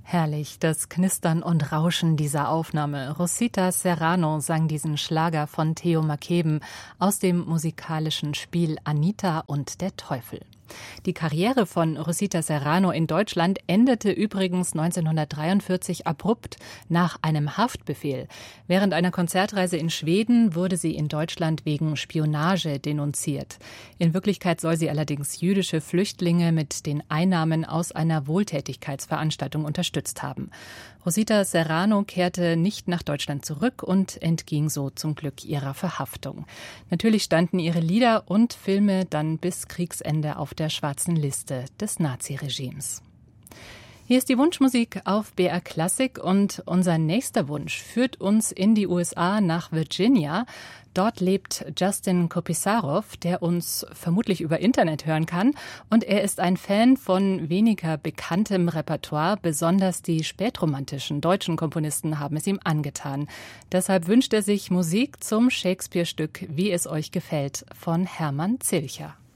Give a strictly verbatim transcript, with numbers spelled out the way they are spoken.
Herrlich, das Knistern und Rauschen dieser Aufnahme. Rosita Serrano sang diesen Schlager von Theo Makeben aus dem musikalischen Spiel Anita und der Teufel. Die Karriere von Rosita Serrano in Deutschland endete übrigens neunzehnhundertdreiundvierzig abrupt nach einem Haftbefehl. Während einer Konzertreise in Schweden wurde sie in Deutschland wegen Spionage denunziert. In Wirklichkeit soll sie allerdings jüdische Flüchtlinge mit den Einnahmen aus einer Wohltätigkeitsveranstaltung unterstützt haben. Rosita Serrano kehrte nicht nach Deutschland zurück und entging so zum Glück ihrer Verhaftung. Natürlich standen ihre Lieder und Filme dann bis Kriegsende auf der schwarzen Liste des Naziregimes. Hier ist die Wunschmusik auf B R Klassik und unser nächster Wunsch führt uns in die U S A nach Virginia. Dort lebt Justin Kopisarow, der uns vermutlich über Internet hören kann. Und er ist ein Fan von weniger bekanntem Repertoire. Besonders die spätromantischen deutschen Komponisten haben es ihm angetan. Deshalb wünscht er sich Musik zum Shakespeare-Stück Wie es euch gefällt von Hermann Zilcher.